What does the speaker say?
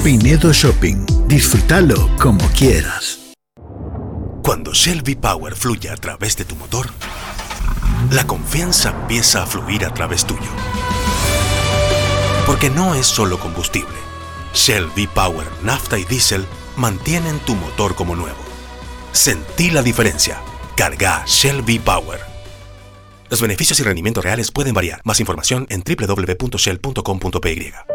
Pinedo Shopping. Disfrútalo como quieras. Cuando Shell V-Power fluye a través de tu motor, la confianza empieza a fluir a través tuyo. Porque no es solo combustible. Shell V-Power, nafta y diésel mantienen tu motor como nuevo. Sentí la diferencia. Carga Shell V-Power. Los beneficios y rendimientos reales pueden variar. Más información en www.shell.com.py.